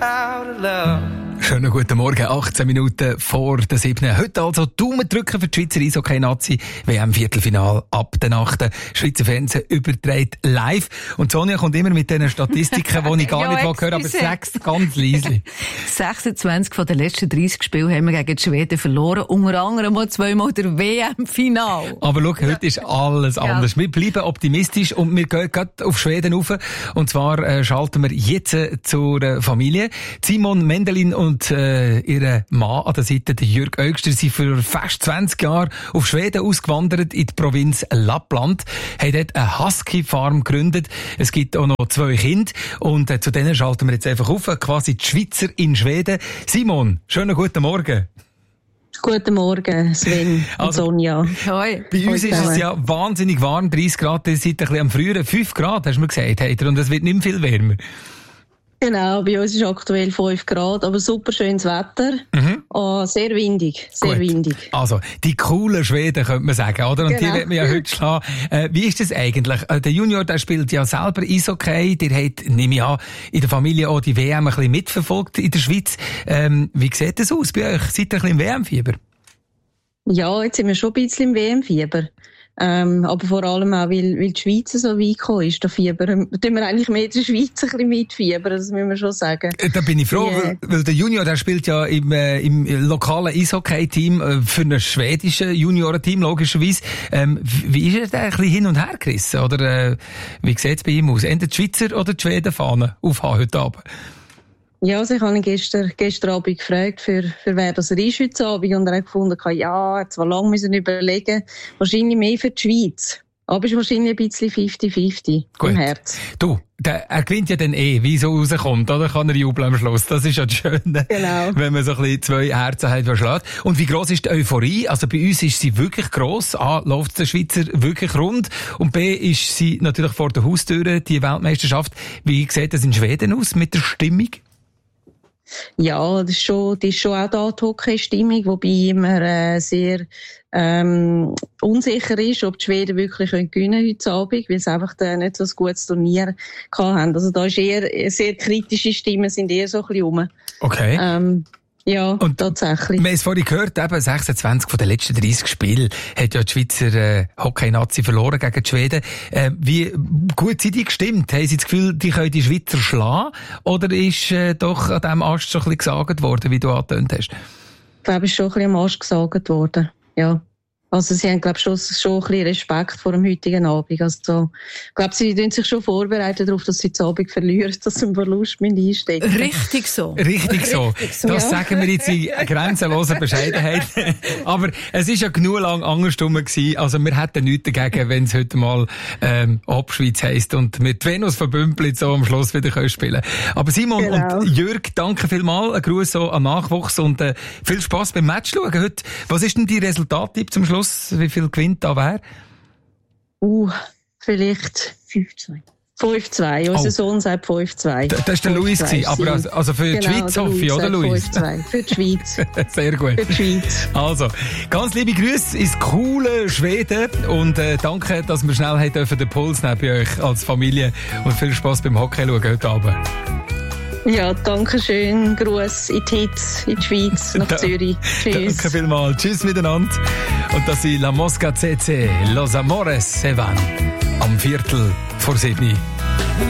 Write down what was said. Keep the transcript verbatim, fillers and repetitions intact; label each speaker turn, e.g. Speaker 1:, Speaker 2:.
Speaker 1: how to love.
Speaker 2: Schönen guten Morgen, achtzehn Minuten vor der siebten. Heute also Daumen drücken für die Schweizer Eishockey-Nazi. W M-Viertelfinal ab der Nacht. Schweizer Fernsehen überträgt live. Und Sonja kommt immer mit diesen Statistiken, die ich gar
Speaker 3: ja,
Speaker 2: nicht höre, aber sechs ganz leise.
Speaker 3: sechsundzwanzig von den letzten dreißig Spielen haben wir gegen die Schweden verloren. Unter anderem mal zweimal der W M-Final.
Speaker 2: Aber schau, heute ist alles anders. Ja. Wir bleiben optimistisch und wir gehen gerade auf Schweden rauf. Und zwar äh, schalten wir jetzt äh, zur äh, Familie. Simon Mendelin und Und äh, ihr Mann an der Seite, der Jürg Augster, sind für fast zwanzig Jahre auf Schweden ausgewandert, in die Provinz Lappland, haben dort eine Husky-Farm gegründet. Es gibt auch noch zwei Kinder und äh, zu denen schalten wir jetzt einfach auf, quasi die Schweizer in Schweden. Simon, schönen guten Morgen.
Speaker 4: Guten Morgen, Sven und
Speaker 2: also,
Speaker 4: Sonja.
Speaker 3: Hoi.
Speaker 2: Bei uns ist es ja wahnsinnig warm, dreißig Grad, ihr seid ein bisschen am früheren, fünf Grad, hast du mir gesagt, habt ihr, und es wird nicht mehr viel wärmer.
Speaker 4: Genau, bei uns ist aktuell fünf Grad, aber super schönes Wetter. Mhm. Oh, sehr windig, sehr Gut. windig.
Speaker 2: Also, die coolen Schweden, könnte man sagen, oder? Und
Speaker 4: genau.
Speaker 2: Die wird man ja heute schlagen. Äh, wie ist das eigentlich? Äh, der Junior, der spielt ja selber Eishockey. Der hat, nehme ich an, in der Familie auch die W M ein bisschen mitverfolgt in der Schweiz. Ähm, wie sieht das aus bei euch? Seid ihr ein bisschen im W M-Fieber?
Speaker 4: Ja, jetzt sind wir schon ein bisschen im W M-Fieber. Ähm, aber vor allem auch, weil, weil die Schweiz so weit gekommen ist, da fiebern, da tun wir eigentlich mehr in der Schweiz ein bisschen mitfiebern, das müssen wir schon sagen.
Speaker 2: Da bin ich froh, yeah. weil, weil der Junior, der spielt ja im, äh, im lokalen Eishockey-Team äh, für ein schwedisches Juniorenteam, logischerweise. Ähm, wie ist er da ein bisschen hin und her gerissen? Oder äh, wie sieht es bei ihm aus? Entweder die Schweizer oder die Schweden-Fahne aufhaben heute Abend?
Speaker 4: Ja, also ich habe ihn gestern, gestern Abend gefragt, für, für wer das er ist heute Abend, und er hat gefunden, ja, er hat zwar lange müssen überlegen, wahrscheinlich mehr für die Schweiz. Aber es ist wahrscheinlich ein bisschen fifty fifty im Herz.
Speaker 2: Du, der, er gewinnt ja dann eh, wie so rauskommt, oder? Kann er jubeln am Schluss. Das ist ja das Schöne. Genau. Wenn man so ein bisschen zwei Herzen hat, die schlägt. Und wie gross ist die Euphorie? Also bei uns ist sie wirklich gross. A, läuft der Schweizer wirklich rund. Und B, ist sie natürlich vor der Haustür, die Weltmeisterschaft. Wie sieht das in Schweden aus mit der Stimmung?
Speaker 4: Ja, das ist schon, das ist schon auch da die Hockey-Stimmung, wobei immer äh, sehr ähm, unsicher ist, ob die Schweden wirklich können gewinnen heute Abend, weil sie einfach äh, nicht so ein gutes Turnier gehabt haben. Also da ist eher sehr kritische Stimmen, sind eher so ein bisschen rum.
Speaker 2: Okay.
Speaker 4: Ähm, Ja, und tatsächlich.
Speaker 2: Wir haben es vorhin gehört, eben sechsundzwanzig von den letzten dreißig Spielen hat ja die Schweizer äh, Hockey-Nazi verloren gegen die Schweden. Äh, wie gut sind die gestimmt? Haben Sie das Gefühl, die können die Schweizer schlagen? Oder ist äh, doch an diesem Ast schon ein bisschen gesagt worden, wie du angetönt hast?
Speaker 4: Ich glaube, es ist schon ein bisschen am Ast gesagt worden, ja. Also sie haben, glaube ich, schon, schon ein bisschen Respekt vor dem heutigen Abend. Also, ich glaube, sie tun sich schon vorbereitet darauf, dass sie den Abend verlieren, dass sie einen Verlust einstecken.
Speaker 3: Richtig so.
Speaker 2: Richtig so. Richtig so. Das ja. sagen wir jetzt in grenzenloser Bescheidenheit. Aber es ist ja genug lang andersrum gewesen. Also wir hätten nichts dagegen, wenn es heute mal ähm, Abschweiz heisst und mit Venus von Bümplitz so am Schluss wieder können spielen. Aber Simon genau. und Jürg, danke vielmals. Ein Gruß so an Nachwuchs und äh, viel Spass beim Match schauen heute. Was ist denn die Resultattipp zum Schluss? Wie viel gewinnt da wer?
Speaker 4: Uh, vielleicht fünf zwei. fünf zwei. Unser oh. Sohn sagt fünf zwei.
Speaker 2: Das war der Luis, aber also, also für genau, die Schweiz hoffe ich, oder Luis?
Speaker 4: fünf zwei. Für die Schweiz.
Speaker 2: Sehr gut.
Speaker 4: Für die Schweiz.
Speaker 2: Also, ganz liebe Grüße ins coole Schweden und äh, danke, dass wir schnell haben dürfen den Puls nehmen bei euch als Familie und viel Spass beim Hockey schauen heute Abend.
Speaker 4: Ja, danke schön. Gruß in die Hitz, in die Schweiz, nach da, Zürich. Tschüss.
Speaker 2: Danke vielmals. Tschüss miteinander. Und das sind La Mosca C C, Los Amores se van. Am Viertel vor sieben.